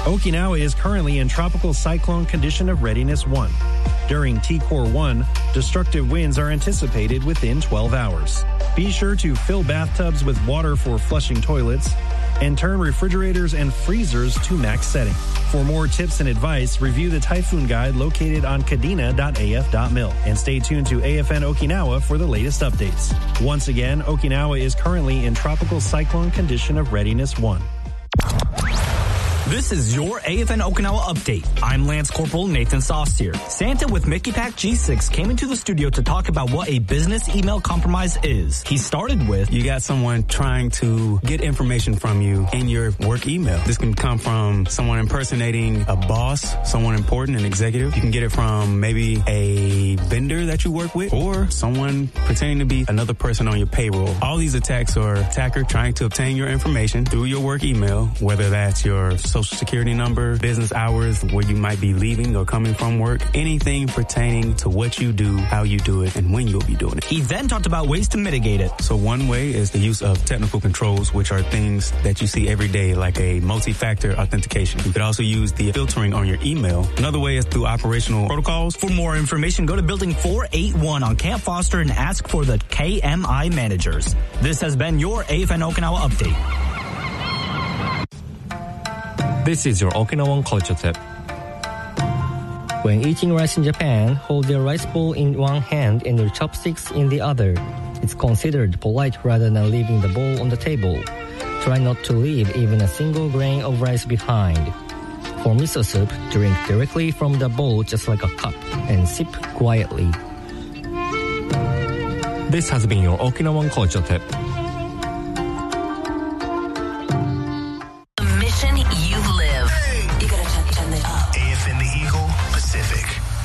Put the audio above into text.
Okinawa is currently in tropical cyclone condition of readiness 1. During T-Core 1, destructive winds are anticipated within 12 hours. Be sure to fill bathtubs with water for flushing toilets and turn refrigerators and freezers to max setting. For more tips and advice, review the Typhoon Guide located on kadena.af.mil and stay tuned to AFN Okinawa for the latest updates. Once again, Okinawa is currently in tropical cyclone condition of readiness 1. This is your AFN Okinawa update. I'm Lance Corporal Nathan Saucier. Santa with Mickey Pack G6 came into the studio to talk about what a business email compromise is. He started with, you got someone trying to get information from you in your work email. This can come from someone impersonating a boss, someone important, an executive. You can get it from maybe a vendor that you work with or someone pretending to be another person on your payroll. All these attacks are attacker trying to obtain your information through your work email, whether that's your social security number, business hours, where you might be leaving or coming from work, anything pertaining to what you do, how you do it, and when you'll be doing it. He then talked about ways to mitigate it. So one way is the use of technical controls, which are things that you see every day, like a multi-factor authentication. You could also use the filtering on your email. Another way is through operational protocols. For more information, go to Building 481 on Camp Foster and ask for the KMI managers. This has been your AFN Okinawa update. This is your Okinawan culture tip. When eating rice in Japan, hold your rice bowl in one hand and your chopsticks in the other. It's considered polite rather than leaving the bowl on the table. Try not to leave even a single grain of rice behind. For miso soup, drink directly from the bowl just like a cup and sip quietly. This has been your Okinawan culture tip. The mission you live. Hey. You gotta turn it up. AFN the Eagle Pacific.